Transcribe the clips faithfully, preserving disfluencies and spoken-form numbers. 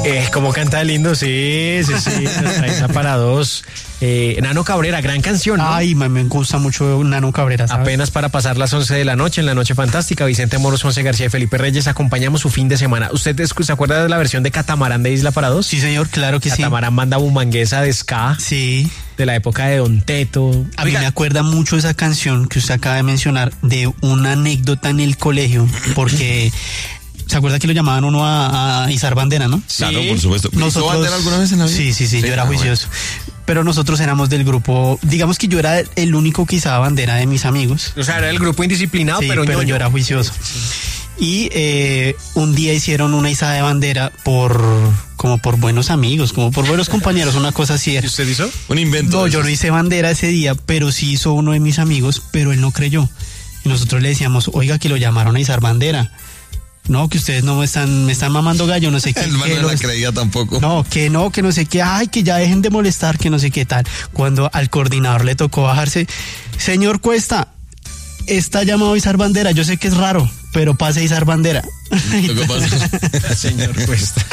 Eh, como canta lindo, sí, sí, sí. Nos trae esa para dos. Eh, Nano Cabrera, gran canción, ¿no? Ay, me, me gusta mucho Nano Cabrera, ¿sabes? Apenas para pasar las once de la noche, en la noche fantástica, Vicente Moros, José García y Felipe Reyes acompañamos su fin de semana. ¿Usted se acuerda de la versión de Catamarán de Isla para dos? Sí, señor, claro que Catamarán, sí. Catamarán, banda bumanguesa de ska. Sí. De la época de Don Teto. A Oiga. mí me acuerda mucho esa canción que usted acaba de mencionar de una anécdota en el colegio, porque... ¿Se acuerda que lo llamaban uno a, a izar bandera, no? Sí. Claro, por supuesto. ¿Nosotros... ¿Hizo bandera alguna vez en la vida? Sí, sí, sí, sí, yo era juicioso. Bueno. Pero nosotros éramos del grupo, digamos que yo era el único que izaba bandera de mis amigos. O sea, era el grupo indisciplinado, sí, pero, pero yo era juicioso. Sí, sí. Y eh, un día hicieron una izada de bandera por como por buenos amigos, como por buenos compañeros, una cosa así era. ¿Y usted hizo? Un invento. No, yo no hice bandera ese día, pero sí hizo uno de mis amigos, pero él no creyó. Y nosotros le decíamos, oiga, que lo llamaron a izar bandera. No, que ustedes no me están, me están mamando gallo, no sé qué. El man no la los... creía tampoco. No, que no, que no sé qué, ay, que ya dejen de molestar, que no sé qué tal. Cuando al coordinador le tocó bajarse, señor Cuesta, está llamado a izar bandera, yo sé que es raro, pero pase a izar bandera. Lo que pasa. Señor Cuesta.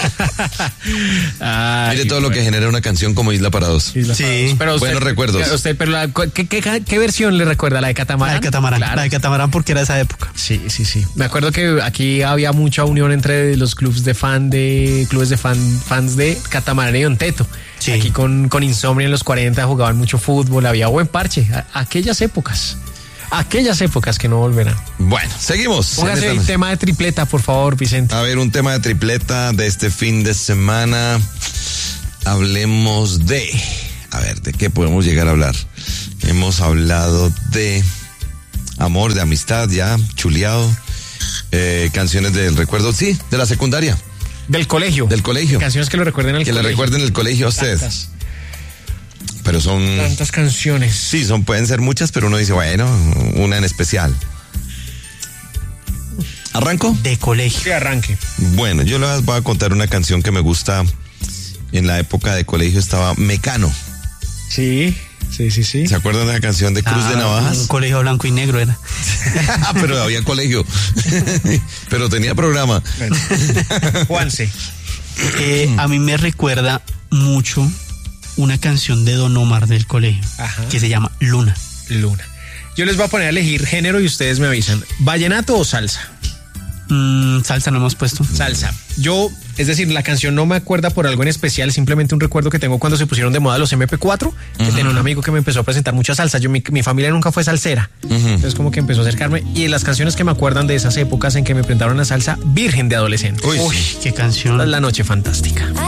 Ay, Mire todo bueno. lo que genera una canción como Isla para dos. Isla sí. Para dos. Pero usted, buenos recuerdos. Usted, pero la, ¿qué, qué, ¿qué versión le recuerda? ¿La de Catamarán? La de Catamarán, claro. La de Catamarán porque era esa época. Sí, sí, sí. Me acuerdo que aquí había mucha unión entre los clubes de fan de clubes de fan, fans de Catamarán y Don Teto. Sí. Aquí con, con Insomnia en los cuarenta jugaban mucho fútbol, había buen parche. A, aquellas épocas. Aquellas épocas que no volverán. Bueno, seguimos. Póngase el tema de tripleta, por favor, Vicente. A ver, un tema de tripleta de este fin de semana. Hablemos de... A ver, ¿de qué podemos llegar a hablar? Hemos hablado de amor, de amistad, ya, chuleado. Eh, canciones del recuerdo, sí, de la secundaria. Del colegio. Del colegio. Canciones que lo recuerden al que colegio. Que le recuerden el colegio a usted. Tantas. Pero son... Tantas canciones. Sí, son, pueden ser muchas, pero uno dice, bueno, una en especial. ¿Arranco? De colegio. Que arranque. Bueno, yo les voy a contar una canción que me gusta. En la época de colegio estaba Mecano. Sí, sí, sí, sí. ¿Se acuerdan de la canción de Cruz ah, de Navajas? Un colegio blanco y negro era. Pero había colegio. Pero tenía programa. Bueno. Juanse. Eh, a mí me recuerda mucho una canción de Don Omar del colegio. Ajá. Que se llama Luna. Luna. Yo les voy a poner a elegir género y ustedes me avisan. ¿Vallenato o salsa? Mm, salsa no hemos puesto. Salsa. Yo, es decir, la canción no me acuerda por algo en especial, simplemente un recuerdo que tengo cuando se pusieron de moda los eme pe cuatro, que uh-huh. tenía un amigo que me empezó a presentar mucha salsa. Yo, mi, mi familia nunca fue salsera. Uh-huh. Entonces como que empezó a acercarme. Y las canciones que me acuerdan de esas épocas en que me presentaron la salsa, Virgen de adolescente. Uy, Uy sí. Qué canción. La noche fantástica.